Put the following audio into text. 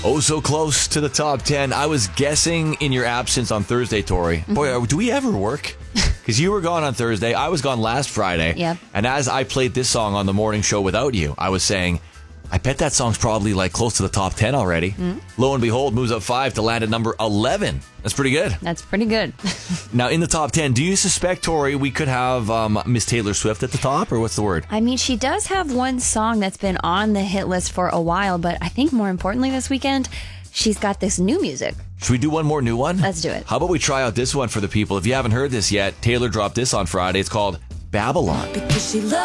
Oh, so close to the top 10. I was guessing in your absence on Thursday, Tori. Boy, do we ever work? Because you were gone on Thursday. I was gone last Friday. Yep. And as I played this song on the morning show without you, I was saying, I bet that song's probably like close to the top 10 already. Lo and behold, moves up 5 to land at number 11. That's pretty good. That's pretty good. Now, in the top 10, do you suspect, Tori, we could have Miss Taylor Swift at the top, or what's the word? I mean, she does have one song that's been on the hit list for a while, but I think more importantly this weekend, she's got this new music. Should we do one more new one? Let's do it. How about we try out this one for the people? If you haven't heard this yet, Taylor dropped this on Friday. It's called Babylon. Because she